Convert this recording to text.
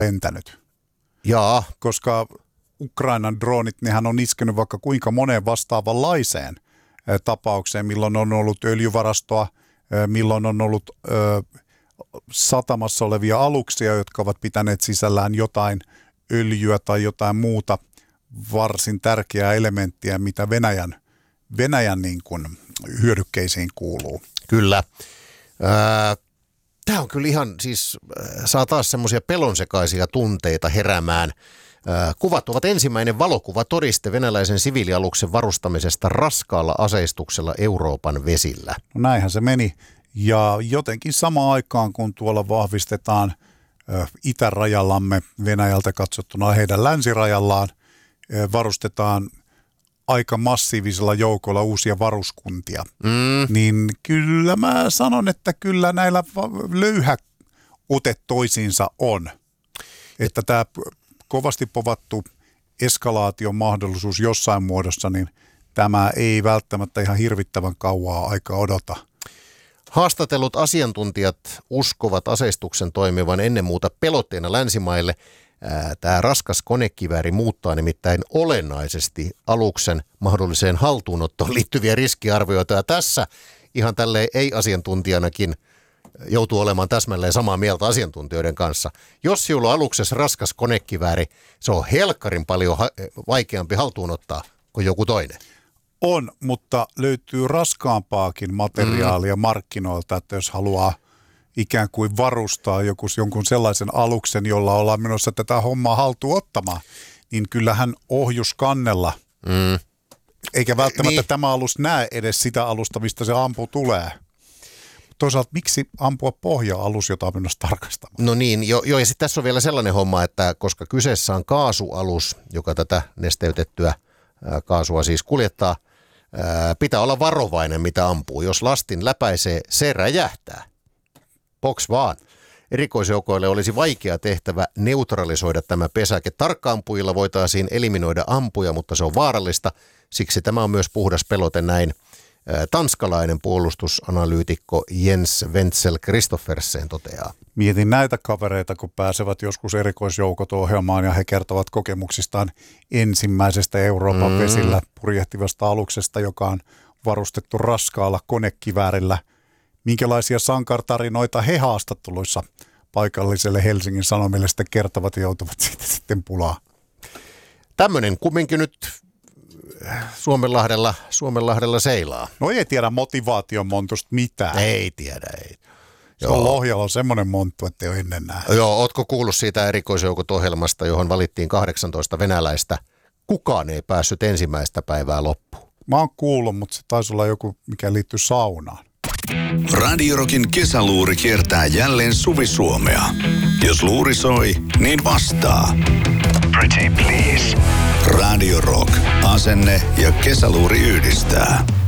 lentänyt. Jaa. Koska Ukrainan droonit, nehän on iskenyt vaikka kuinka moneen vastaavanlaiseen tapaukseen, milloin on ollut öljyvarastoa, milloin on ollut satamassa olevia aluksia, jotka ovat pitäneet sisällään jotain öljyä tai jotain muuta varsin tärkeää elementtiä, mitä Venäjän niin kuin hyödykkeisiin kuuluu. Kyllä. Tämä on kyllä ihan, siis saa taas semmoisia pelonsekaisia tunteita heräämään. Kuvat ovat ensimmäinen valokuvatodiste venäläisen siviilialuksen varustamisesta raskaalla aseistuksella Euroopan vesillä. No näinhän se meni. Ja jotenkin samaan aikaan, kun tuolla vahvistetaan itärajallamme Venäjältä katsottuna heidän länsirajallaan, varustetaan aika massiivisella joukolla uusia varuskuntia. Niin kyllä mä sanon, että kyllä näillä löyhä ote toisiinsa on. Että tämä kovasti povattu eskalaation mahdollisuus jossain muodossa, niin tämä ei välttämättä ihan hirvittävän kauaa aikaa odota. Haastatellut asiantuntijat uskovat aseistuksen toimivan ennen muuta pelotteena länsimaille. Tämä raskas konekivääri muuttaa nimittäin olennaisesti aluksen mahdolliseen haltuunottoon liittyviä riskiarvioita. Ja tässä ihan tälleen ei-asiantuntijanakin joutuu olemaan täsmälleen samaa mieltä asiantuntijoiden kanssa. Jos sinulla on aluksessa raskas konekivääri, se on helkkarin paljon vaikeampi haltuunottaa kuin joku toinen. On, mutta löytyy raskaampaakin materiaalia markkinoilta, että jos haluaa ikään kuin varustaa jonkun sellaisen aluksen, jolla ollaan menossa tätä hommaa haltuun ottamaan, niin kyllähän ohjuskannella, eikä välttämättä tämä alus näe edes sitä alusta, mistä se ampu tulee. Toisaalta miksi ampua pohja-alus, jota on menossa tarkastamaan? No niin, ja sitten tässä on vielä sellainen homma, että koska kyseessä on kaasualus, joka tätä nesteytettyä kaasua siis kuljettaa, pitää olla varovainen, mitä ampuu. Jos lastin läpäisee, se räjähtää. Box vaan. Erikoisjoukoille olisi vaikea tehtävä neutralisoida tämä pesäke. Tarkka-ampujilla voitaisiin eliminoida ampuja, mutta se on vaarallista. Siksi tämä on myös puhdas pelote, näin tanskalainen puolustusanalyytikko Jens Wenzel Kristoffersen toteaa. Mietin näitä kavereita, kun pääsevät joskus erikoisjoukot ohjelmaan ja he kertovat kokemuksistaan ensimmäisestä Euroopan vesillä purjehtivasta aluksesta, joka on varustettu raskaalla konekiväärillä. Minkälaisia sankartarinoita he haastatteluissa paikalliselle Helsingin Sanomille sitten kertovat ja joutuvat siitä sitten pulaa. Tämmöinen kumminkin nyt Suomenlahdella seilaa. No ei tiedä motivaation montusta mitään. Ei tiedä, ei. Se on Lohjalla on semmoinen monttu, että ei ole ennen nähnyt. Joo, ootko kuullut siitä erikoisjoukot-ohjelmasta, johon valittiin 18 venäläistä? Kukaan ei päässyt ensimmäistä päivää loppuun. Mä oon kuullut, mutta se taisi olla joku, mikä liittyy saunaan. Radio Rockin kesäluuri kiertää jälleen Suvi-Suomea. Jos luuri soi, niin vastaa. Pretty please. Radio Rock. Asenne ja kesäluuri yhdistää.